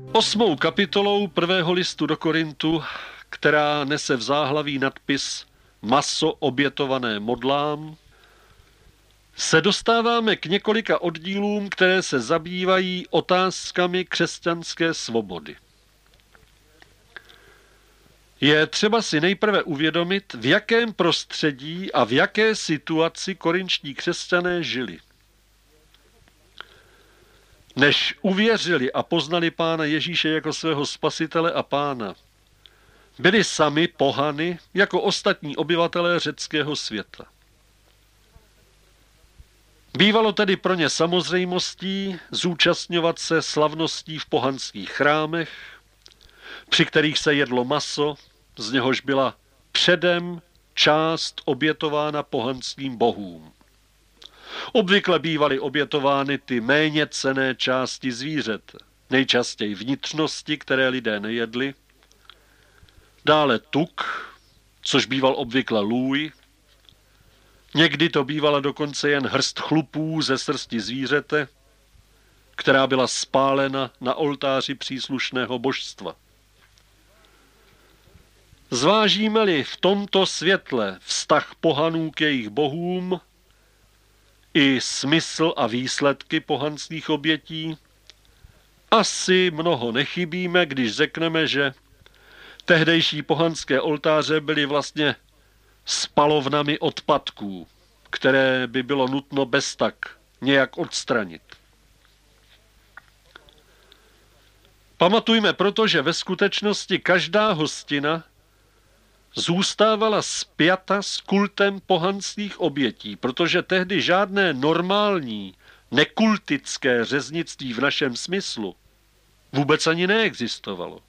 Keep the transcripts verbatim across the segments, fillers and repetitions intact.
Osmou kapitolou prvého listu do Korintu, která nese v záhlaví nadpis Maso obětované modlám, se dostáváme k několika oddílům, které se zabývají otázkami křesťanské svobody. Je třeba si nejprve uvědomit, v jakém prostředí a v jaké situaci korinští křesťané žili. Než uvěřili a poznali Pána Ježíše jako svého spasitele a pána, byli sami pohany jako ostatní obyvatelé řeckého světa. Bývalo tedy pro ně samozřejmostí zúčastňovat se slavností v pohanských chrámech, při kterých se jedlo maso, z něhož byla předem část obětována pohanským bohům. Obvykle bývaly obětovány ty méně cenné části zvířete, nejčastěji vnitřnosti, které lidé nejedli, dále tuk, což býval obvykle lůj, někdy to bývala dokonce jen hrst chlupů ze srsti zvířete, která byla spálena na oltáři příslušného božstva. Zvážíme-li v tomto světle vztah pohanů k jejich bohům i smysl a výsledky pohanských obětí, asi mnoho nechybíme, když řekneme, že tehdejší pohanské oltáře byly vlastně spalovnami odpadků, které by bylo nutno beztak nějak odstranit. Pamatujme proto, že ve skutečnosti každá hostina zůstávala spjata s kultem pohanských obětí, protože tehdy žádné normální, nekultické řeznictví v našem smyslu vůbec ani neexistovalo.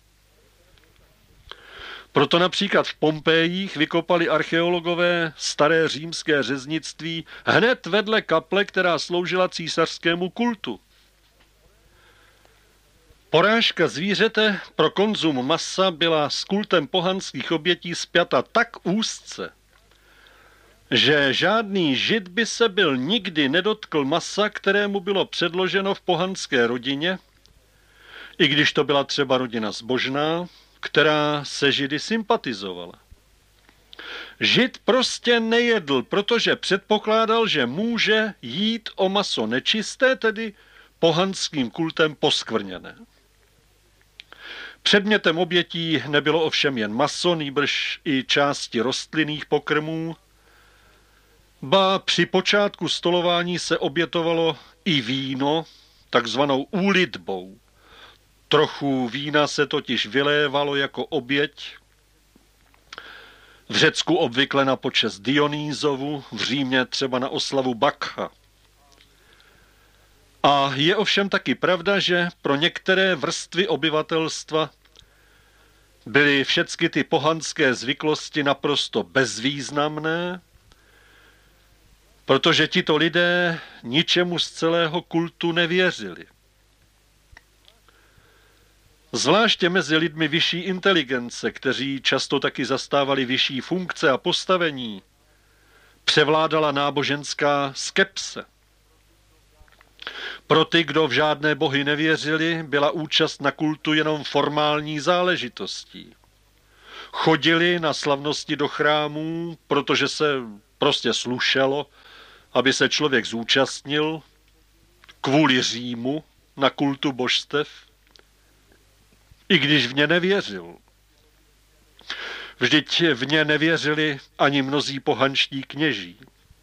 Proto například v Pompejích vykopali archeologové staré římské řeznictví hned vedle kaple, která sloužila císařskému kultu. Porážka zvířete pro konzum masa byla s kultem pohanských obětí spjata tak úzce, že žádný žid by se byl nikdy nedotkl masa, kterému bylo předloženo v pohanské rodině, i když to byla třeba rodina zbožná, která se židy sympatizovala. Žid prostě nejedl, protože předpokládal, že může jít o maso nečisté, tedy pohanským kultem poskvrněné. Předmětem obětí nebylo ovšem jen maso, nýbrž i části rostlinných pokrmů, ba při počátku stolování se obětovalo i víno, takzvanou úlitbou. Trochu vína se totiž vylévalo jako oběť, v Řecku obvykle na počest Dionýzovu, v Římě třeba na oslavu Bakcha. A je ovšem taky pravda, že pro některé vrstvy obyvatelstva byly všechny ty pohanské zvyklosti naprosto bezvýznamné, protože tito lidé ničemu z celého kultu nevěřili. Zvláště mezi lidmi vyšší inteligence, kteří často taky zastávali vyšší funkce a postavení, převládala náboženská skepse. Pro ty, kdo v žádné bohy nevěřili, byla účast na kultu jenom formální záležitostí. Chodili na slavnosti do chrámů, protože se prostě slušelo, aby se člověk zúčastnil kvůli Římu na kultu božstev, i když v ně nevěřil. Vždyť v ně nevěřili ani mnozí pohanští kněží.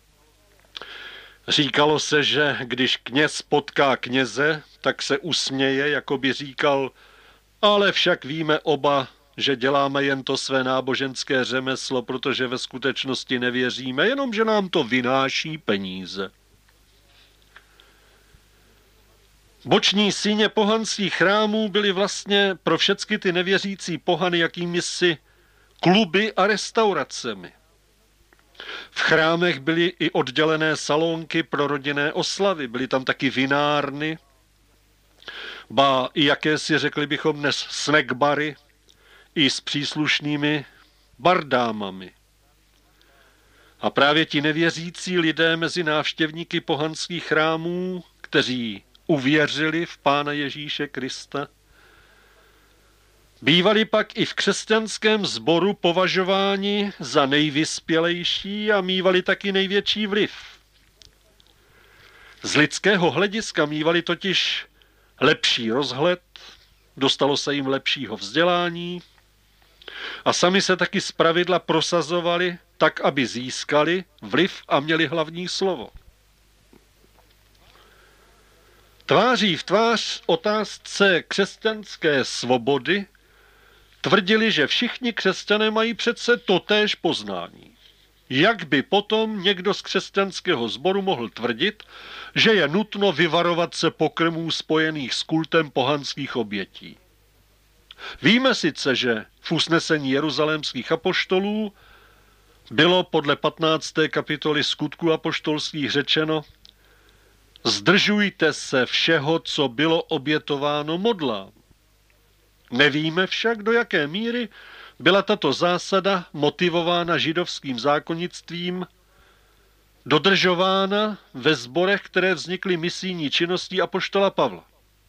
Říkalo se, že když kněz potká kněze, tak se usměje, jako by říkal, ale však víme oba, že děláme jen to své náboženské řemeslo, protože ve skutečnosti nevěříme, jenomže nám to vynáší peníze. Boční síně pohanských chrámů byly vlastně pro všechny ty nevěřící pohany jakýmisi kluby a restauracemi. V chrámech byly i oddělené salonky pro rodinné oslavy, byly tam taky vinárny, ba i jakési, řekli bychom dnes, snackbary, i s příslušnými bardámami. A právě ti nevěřící lidé mezi návštěvníky pohanských chrámů, kteří uvěřili v Pána Ježíše Krista, Bývali pak i v křesťanském sboru považováni za nejvyspělejší a mívali taky největší vliv. Z lidského hlediska mívali totiž lepší rozhled, dostalo se jim lepšího vzdělání a sami se taky zpravidla prosazovali tak, aby získali vliv a měli hlavní slovo. Tváří v tvář otázce křesťanské svobody tvrdili, že všichni křesťané mají přece totéž poznání. Jak by potom někdo z křesťanského sboru mohl tvrdit, že je nutno vyvarovat se pokrmů spojených s kultem pohanských obětí? Víme sice, že v usnesení jeruzalémských apoštolů bylo podle patnácté kapitoly Skutků apoštolských řečeno: zdržujte se všeho, co bylo obětováno modlám. Nevíme však, do jaké míry byla tato zásada motivována židovským zákonictvím, dodržována ve sborech, které vznikly misijní činností apoštola Pavla.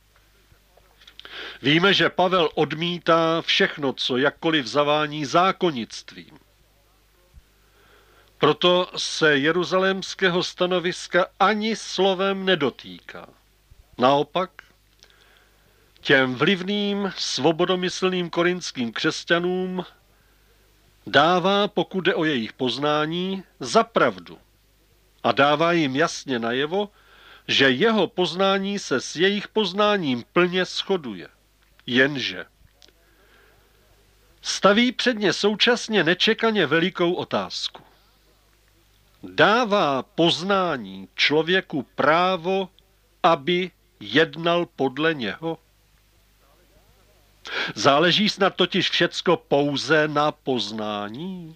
Víme, že Pavel odmítá všechno, co jakkoliv zavání zákonictvím. Proto se jeruzalémského stanoviska ani slovem nedotýká. Naopak, těm vlivným, svobodomyslným korinským křesťanům dává, pokud jde o jejich poznání, za pravdu a dává jim jasně najevo, že jeho poznání se s jejich poznáním plně shoduje. Jenže staví před ně současně nečekaně velikou otázku. Dává poznání člověku právo, aby jednal podle něho? Záleží snad totiž všecko pouze na poznání?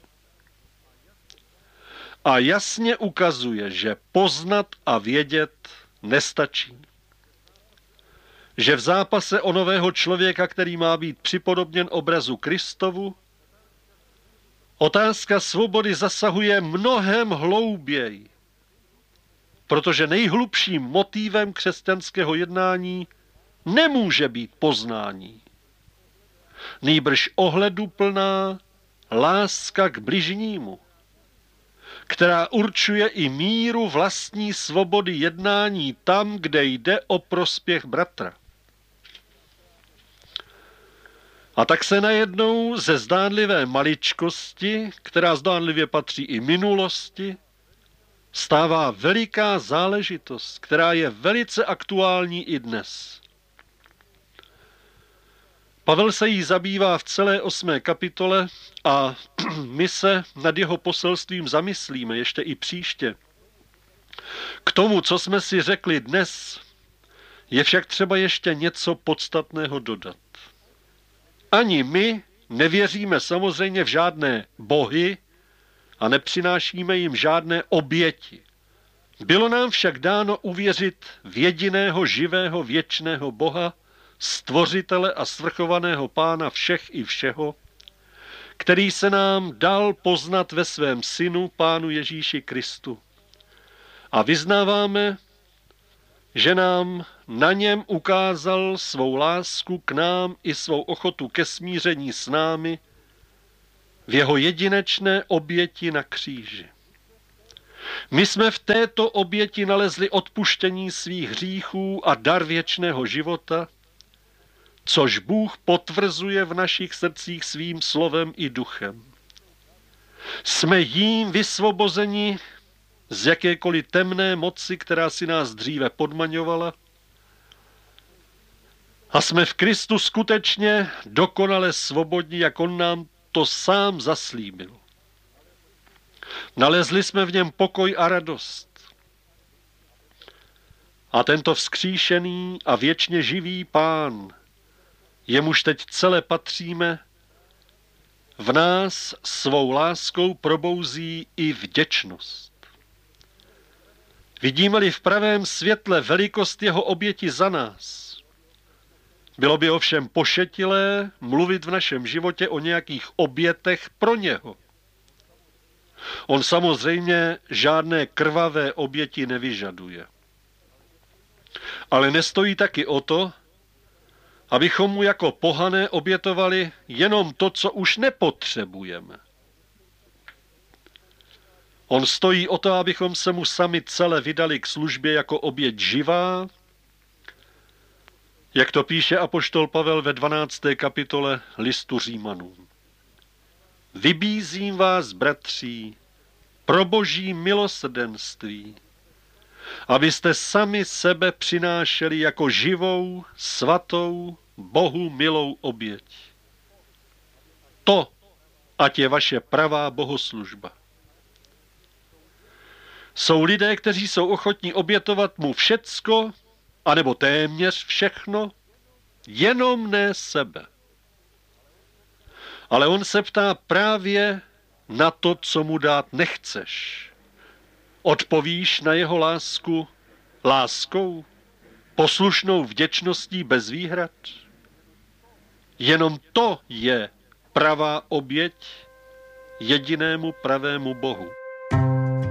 A jasně ukazuje, že poznat a vědět nestačí. Že v zápase o nového člověka, který má být připodobněn obrazu Kristovu, otázka svobody zasahuje mnohem hlouběji, protože nejhlubším motivem křesťanského jednání nemůže být poznání. Nýbrž ohleduplná láska k bližnímu, která určuje i míru vlastní svobody jednání tam, kde jde o prospěch bratra. A tak se najednou ze zdánlivé maličkosti, která zdánlivě patří i minulosti, stává veliká záležitost, která je velice aktuální i dnes. Pavel se jí zabývá v celé osmé kapitole a my se nad jeho poselstvím zamyslíme ještě i příště. K tomu, co jsme si řekli dnes, je však třeba ještě něco podstatného dodat. Ani my nevěříme samozřejmě v žádné bohy a nepřinášíme jim žádné oběti. Bylo nám však dáno uvěřit v jediného živého věčného Boha, stvořitele a svrchovaného Pána všech i všeho, který se nám dal poznat ve svém Synu, Pánu Ježíši Kristu. A vyznáváme, že nám na něm ukázal svou lásku k nám i svou ochotu ke smíření s námi v jeho jedinečné oběti na kříži. My jsme v této oběti nalezli odpuštění svých hříchů a dar věčného života, což Bůh potvrzuje v našich srdcích svým slovem i duchem. Jsme jím vysvobozeni z jakékoliv temné moci, která si nás dříve podmaňovala, a jsme v Kristu skutečně dokonale svobodní, jak on nám to sám zaslíbil. Nalezli jsme v něm pokoj a radost. A tento vzkříšený a věčně živý Pán, jemuž teď celé patříme, v nás svou láskou probouzí i vděčnost. Vidíme-li v pravém světle velikost jeho oběti za nás, bylo by ovšem pošetilé mluvit v našem životě o nějakých obětech pro něho. On samozřejmě žádné krvavé oběti nevyžaduje. Ale nestojí taky o to, abychom mu jako pohané obětovali jenom to, co už nepotřebujeme. On stojí o to, abychom se mu sami celé vydali k službě jako oběť živá, jak to píše apoštol Pavel ve dvanácté kapitole listu Římanům. Vybízím vás, bratří, pro boží milosrdenství, abyste sami sebe přinášeli jako živou, svatou, Bohu milou oběť. To, ať je vaše pravá bohoslužba. Jsou lidé, kteří jsou ochotní obětovat mu všecko, anebo téměř všechno, jenom ne sebe. Ale on se ptá právě na to, co mu dát nechceš. Odpovíš na jeho lásku láskou, poslušnou vděčností bez výhrad? Jenom to je pravá oběť jedinému pravému Bohu.